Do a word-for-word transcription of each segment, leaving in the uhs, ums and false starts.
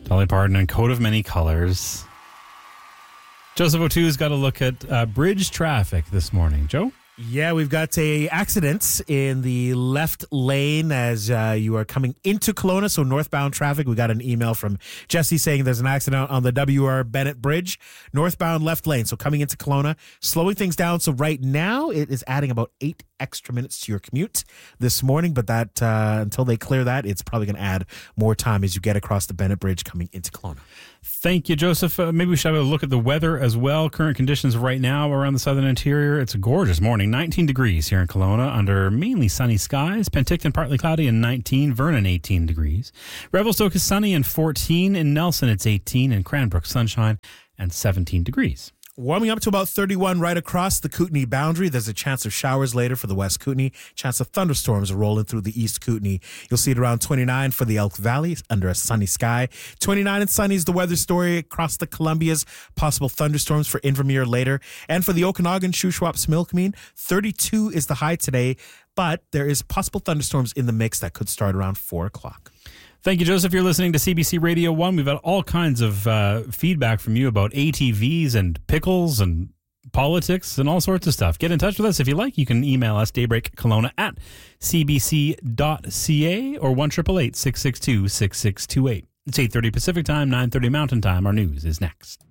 Dolly Parton and Coat of Many Colors. Joseph O'Too's got a look at uh, bridge traffic this morning. Joe? Yeah, we've got a accident in the left lane as uh, you are coming into Kelowna, so northbound traffic. We got an email from Jesse saying there's an accident on the W R Bennett Bridge, northbound left lane. So coming into Kelowna, slowing things down. So right now it is adding about eight extra minutes to your commute this morning, but that uh, until they clear that, it's probably going to add more time as you get across the Bennett Bridge coming into Kelowna. Thank you, Joseph. Uh, maybe we should have a look at the weather as well. Current conditions right now around the southern interior. It's a gorgeous morning. nineteen degrees here in Kelowna under mainly sunny skies. Penticton partly cloudy and nineteen. Vernon eighteen degrees. Revelstoke is sunny and fourteen. In Nelson it's eighteen. And Cranbrook sunshine and seventeen degrees. Warming up to about thirty-one right across the Kootenay boundary. There's a chance of showers later for the West Kootenay. Chance of thunderstorms rolling through the East Kootenay. You'll see it around twenty-nine for the Elk Valley under a sunny sky. twenty-nine and sunny is the weather story across the Columbias. Possible thunderstorms for Invermere later. And for the Okanagan, Shuswap, Smilkameen, thirty-two is the high today. But there is possible thunderstorms in the mix that could start around four o'clock. Thank you, Joseph. You're listening to C B C Radio one. We've got all kinds of uh, feedback from you about A T Vs and pickles and politics and all sorts of stuff. Get in touch with us if you like. You can email us daybreakkelowna at c b c dot c a or one eight eight eight, six six two, six six two eight. It's eight thirty Pacific Time, nine thirty Mountain Time. Our news is next.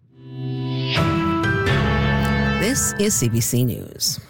This is C B C News.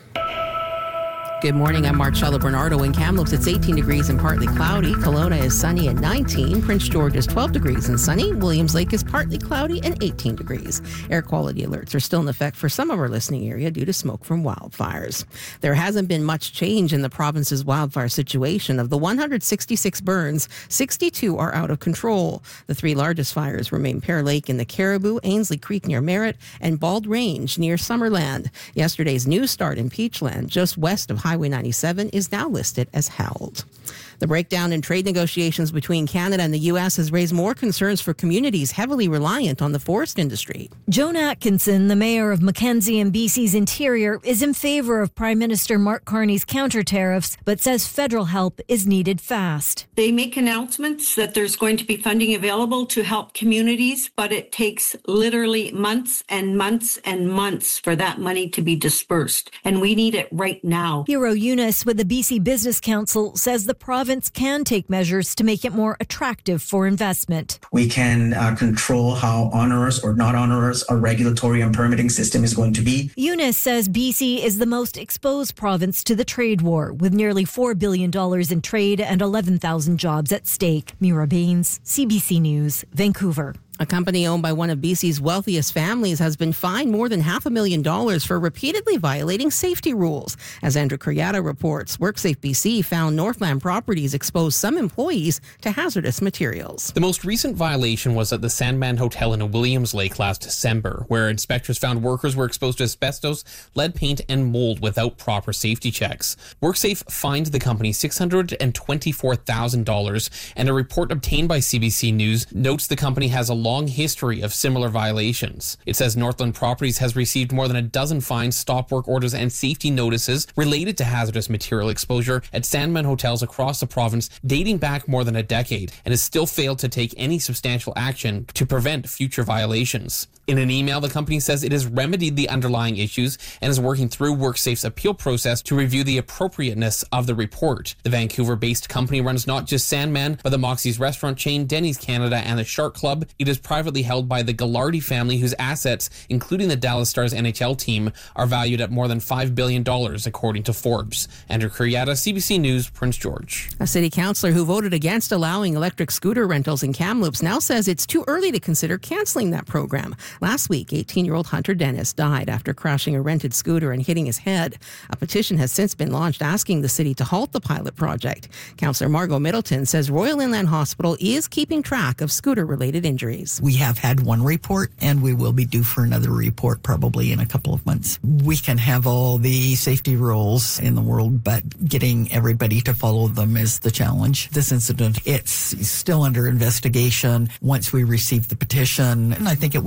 Good morning, I'm Marcella Bernardo. In Kamloops, it's eighteen degrees and partly cloudy. Kelowna is sunny at nineteen. Prince George is twelve degrees and sunny. Williams Lake is partly cloudy and eighteen degrees. Air quality alerts are still in effect for some of our listening area due to smoke from wildfires. There hasn't been much change in the province's wildfire situation. Of the one hundred sixty-six burns, sixty-two are out of control. The three largest fires remain Pear Lake in the Caribou, Ainslie Creek near Merritt, and Bald Range near Summerland. Yesterday's new start in Peachland, just west of Highway ninety-seven, is now listed as held. The breakdown in trade negotiations between Canada and the U S has raised more concerns for communities heavily reliant on the forest industry. Joan Atkinson, the mayor of Mackenzie and B C's Interior, is in favor of Prime Minister Mark Carney's counter-tariffs, but says federal help is needed fast. They make announcements that there's going to be funding available to help communities, but it takes literally months and months and months for that money to be dispersed, and we need it right now. Hero Eunice with the B C Business Council says the province can take measures to make it more attractive for investment. We can uh, control how onerous or not onerous our regulatory and permitting system is going to be. Eunice says B C is the most exposed province to the trade war, with nearly four billion dollars in trade and eleven thousand jobs at stake. Mira Baines, C B C News, Vancouver. A company owned by one of B C's wealthiest families has been fined more than half a million dollars for repeatedly violating safety rules. As Andrew Kuriata reports, WorkSafe B C found Northland Properties exposed some employees to hazardous materials. The most recent violation was at the Sandman Hotel in Williams Lake last December, where inspectors found workers were exposed to asbestos, lead paint, and mold without proper safety checks. WorkSafe fined the company six hundred twenty-four thousand dollars, and a report obtained by C B C News notes the company has a long history of similar violations. It says Northland Properties has received more than a dozen fines, stop work orders, and safety notices related to hazardous material exposure at Sandman hotels across the province dating back more than a decade, and has still failed to take any substantial action to prevent future violations. In an email, the company says it has remedied the underlying issues and is working through WorkSafe's appeal process to review the appropriateness of the report. The Vancouver-based company runs not just Sandman, but the Moxie's restaurant chain, Denny's Canada, and the Shark Club. It is privately held by the Gallardi family, whose assets, including the Dallas Stars N H L team, are valued at more than five billion dollars, according to Forbes. Andrew Kuriata, C B C News, Prince George. A city councillor who voted against allowing electric scooter rentals in Kamloops now says it's too early to consider cancelling that program. Last week, eighteen-year-old Hunter Dennis died after crashing a rented scooter and hitting his head. A petition has since been launched asking the city to halt the pilot project. Councillor Margot Middleton says Royal Inland Hospital is keeping track of scooter-related injuries. We have had one report, and we will be due for another report probably in a couple of months. We can have all the safety rules in the world, but getting everybody to follow them is the challenge. This incident, it's still under investigation. Once we receive the petition, and I think it will generate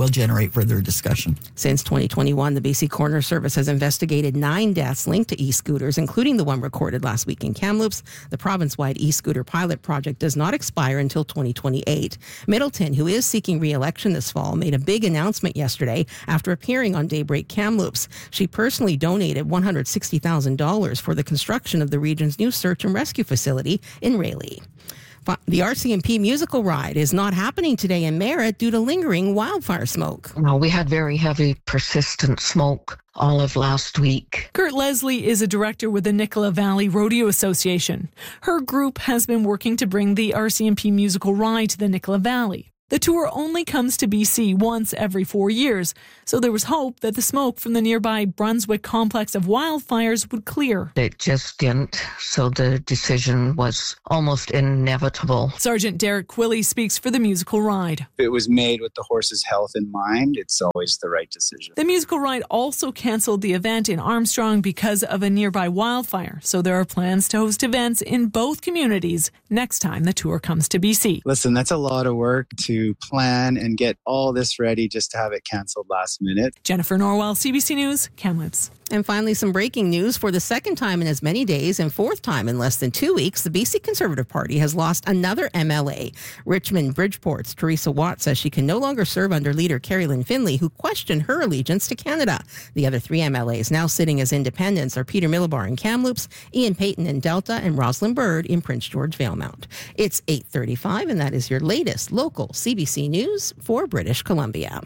invite further discussion. Since twenty twenty-one, the B C Coroner Service has investigated nine deaths linked to e-scooters, including the one recorded last week in Kamloops. The province-wide e-scooter pilot project does not expire until twenty twenty-eight. Middleton, who is seeking re-election this fall, made a big announcement yesterday after appearing on Daybreak Kamloops. She personally donated one hundred sixty thousand dollars for the construction of the region's new search and rescue facility in Rayleigh. The R C M P musical ride is not happening today in Merritt due to lingering wildfire smoke. No, we had very heavy, persistent smoke all of last week. Kurt Leslie is a director with the Nicola Valley Rodeo Association. Her group has been working to bring the R C M P musical ride to the Nicola Valley. The tour only comes to B C once every four years, so there was hope that the smoke from the nearby Brunswick complex of wildfires would clear. It just didn't, so the decision was almost inevitable. Sergeant Derek Quilley speaks for the musical ride. If it was made with the horse's health in mind, it's always the right decision. The musical ride also canceled the event in Armstrong because of a nearby wildfire, so there are plans to host events in both communities next time the tour comes to B C. Listen, that's a lot of work to plan and get all this ready just to have it canceled last minute. Jennifer Norwell, C B C News, Kamloops. And finally, some breaking news. For the second time in as many days and fourth time in less than two weeks, the B C Conservative Party has lost another M L A. Richmond Bridgeport's Teresa Watt says she can no longer serve under leader Carrie Lynn Finley, who questioned her allegiance to Canada. The other three M L As now sitting as independents are Peter Millibar in Kamloops, Ian Payton in Delta, and Rosalind Bird in Prince George Valemount. It's eight thirty-five, and that is your latest local C B C News for British Columbia.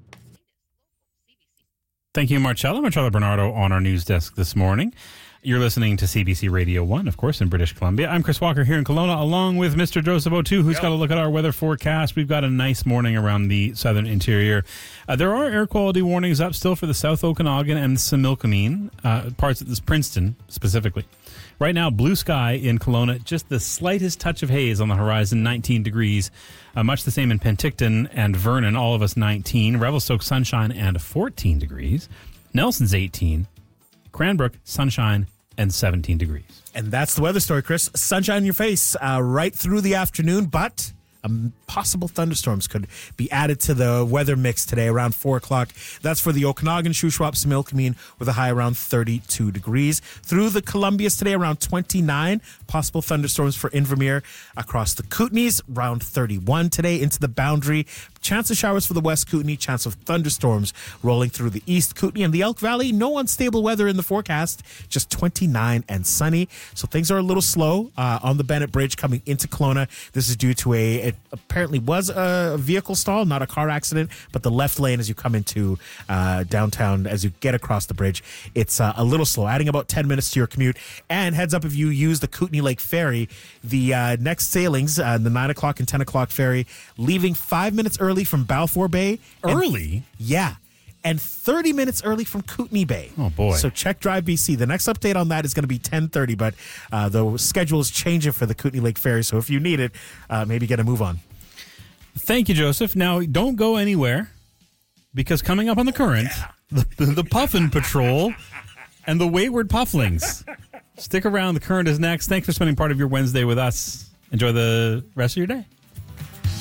Thank you, Marcella. Marcella Bernardo on our news desk this morning. You're listening to C B C Radio one, of course, in British Columbia. I'm Chris Walker here in Kelowna, along with Mister Joseph O'Toole, who's yep. got a look at our weather forecast. We've got a nice morning around the southern interior. Uh, there are air quality warnings up still for the South Okanagan and Similkameen, uh, parts of this Princeton specifically. Right now, blue sky in Kelowna, just the slightest touch of haze on the horizon, nineteen degrees. Uh, much the same in Penticton and Vernon, all of us nineteen. Revelstoke, sunshine and fourteen degrees. Nelson's eighteen. Cranbrook, sunshine and seventeen degrees. And that's the weather story, Chris. Sunshine in your face uh, right through the afternoon, but um, possible thunderstorms could be added to the weather mix today around four o'clock. That's for the Okanagan, Shuswap, Similkameen with a high around thirty-two degrees. Through the Columbias today around twenty-nine. Possible thunderstorms for Invermere. Across the Kootenays around thirty-one today. Into the Boundary. Chance of showers for the West Kootenay. Chance of thunderstorms rolling through the East Kootenay and the Elk Valley. No unstable weather in the forecast. Just twenty-nine and sunny. So things are a little slow uh, on the Bennett Bridge coming into Kelowna. This is due to a, it apparently was a vehicle stall, not a car accident, but the left lane as you come into uh, downtown, as you get across the bridge, it's uh, a little slow, adding about ten minutes to your commute. And heads up, if you use the Kootenay Lake Ferry, the uh, next sailings, uh, the nine o'clock and ten o'clock ferry, leaving five minutes early from Balfour Bay. Early? And, yeah. And thirty minutes early from Kootenay Bay. Oh, boy. So check Drive B C. The next update on that is going to be ten thirty, but uh, the schedule is changing for the Kootenay Lake Ferry. So if you need it, uh, maybe get a move on. Thank you, Joseph. Now, don't go anywhere, because coming up on the current, yeah. the, the, the Puffin Patrol and the Wayward Pufflings. Stick around. The current is next. Thanks for spending part of your Wednesday with us. Enjoy the rest of your day.